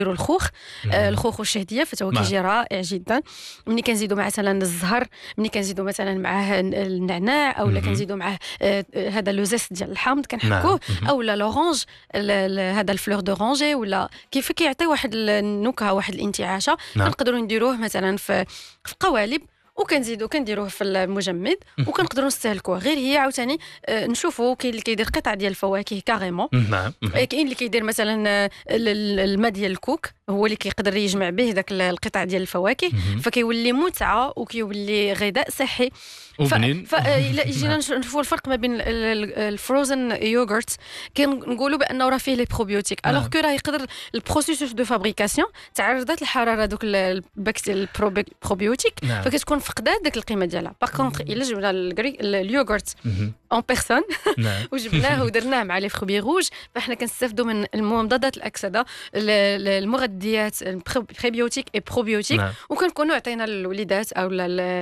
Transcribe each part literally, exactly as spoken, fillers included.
نديروا الخوخ. آه الخوخ والشهديه فهو كيجي رائع جدا. ملي كنزيدوا مثلا الزهر، ملي كنزيدوا مثلا معاه النعناع او لا كنزيدوا معاه آه هذا لو زيست ديال الحامض كنحكوه، او لا لورانج هذا الفلور دورانجي، ولا كيف كيعطي واحد النكهه واحد الانتعاشه. كنقدروا نديروه مثلا في في قوالب وكنزيدو كنديروه في المجمد وكنقدروا نستهلكوه. غير هي عاوتاني نشوفوا كاين اللي كيدير قطع ديال الفواكه كاريمون، نعم. كاين اللي كيدير مثلا الماء ديال الكوك هو اللي كيقدر يجمع به داك القطع ديال الفواكه، فكيولي متعه وكيولي غذاء صحي وبنين. فإلا جينا نشوفوا الفرق ما بين الفروزن يوغورت، كنقولوا بانه راه فيه لي بروبيوتيك الوغ كو راه يقدر البروسيسوس دو فابريكاسيون تعرضت للحراره دوك البروبيوتيك فكتكون فقدات داك القيمه ديالها. باغ كونطخ الا جبنا اليوغورت اون بيرسون وجبناه ودرناه مع لي فروبي روج فاحنا كنستافدوا من المضادات الاكسده المغذيات بريبيوتيك اي بروبيوتيك، وكنكونوا عطينا للوليدات او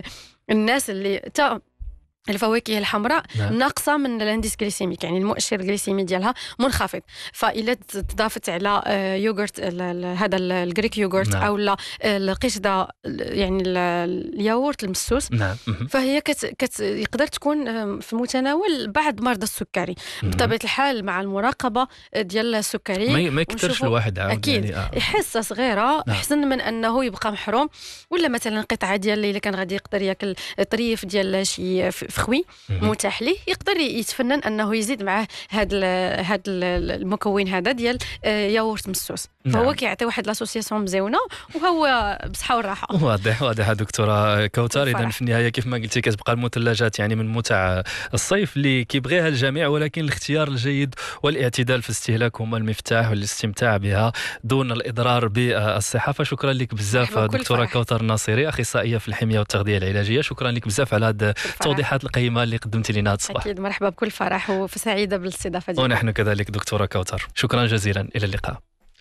الناس اللي تا الفواكه الحمراء نعم. ناقصه من الانديس غليسيميك، يعني المؤشر الغليسيمي ديالها منخفض. فإلا تضافت على يوغورت هذا الجريك يوغورت نعم. او لا القشده يعني الياغورت المسوس نعم. فهي كت... كت... يقدر تكون في متناول بعض مرضى السكري بطبيعه الحال مع المراقبه ديال السكري. ما يكثرش الواحد عاود اكيد يعني آه. حصه صغيره نعم. احسن من انه يبقى محروم، ولا مثلا قطعه ديال اللي كان غادي يقدر ياكل طريف ديال شي فخوي متاح ليه يقدر يتفنن انه يزيد معاه هذا هذا المكون هذا ديال ياغورت مسوس نعم. فهو كيعطي واحد لاسوسياسيون مزيونه وهو بصحه والراحه. واضح واضح دكتوره كوثر. اذا في النهايه كيف ما قلتي كتبقى المثلجات يعني من متع الصيف اللي كيبغيها الجميع، ولكن الاختيار الجيد والاعتدال في استهلاك هما المفتاح والاستمتاع بها دون الاضرار بالصحه. فشكرا لك بزاف دكتوره كوثر الناصري، اخصائيه في الحميه والتغذيه العلاجيه. شكرا لك بزاف على هذه التوضيحات القيمه اللي قدمتي لنا هذا الصباح. اكيد مرحبا بكل فرح وسعيده بالاستضافه ديالك. ونحن كذلك دكتوره كوثر، شكرا جزيلا، الى اللقاء.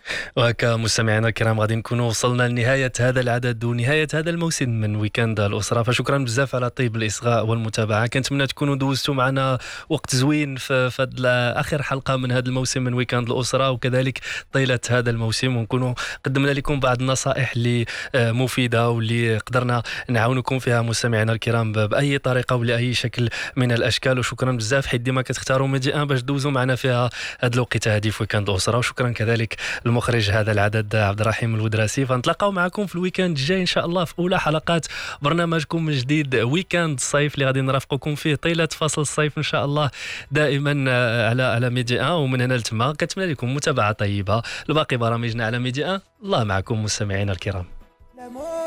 وهكا مستمعينا الكرام غادي نكونوا وصلنا لنهاية هذا العدد ونهاية هذا الموسم من ويكند الأسرة. فشكرا بزاف على طيب الإصغاء والمتابعة. كنتمنى تكونوا دوزتوا معنا وقت زوين في, في آخر حلقة من هذا الموسم من ويكند الأسرة، وكذلك طيلة هذا الموسم، ونكونوا قدمنا لكم بعض النصائح اللي مفيدة واللي قدرنا نعاونكم فيها مستمعينا الكرام بأي طريقة ولأي شكل من الأشكال. وشكرا بزاف حيت ديما كتختاروا ميدي ان باش دوزوا معنا فيها هذا الوقت هذه في ويكند الأسرة. وشكرا كذلك المخرج هذا العدد عبد الرحيم الودراسي. فنتلاقاو معكم في الويكند الجاي ان شاء الله في اولى حلقات برنامجكم من جديد ويكند الصيف اللي غادي نرافقكم فيه طيله فصل الصيف ان شاء الله دائما على على ميدي ان. ومن هنا لتما كنتمنى لكم متابعه طيبه لباقي برامجنا على ميدي ان. الله معكم مستمعينا الكرام.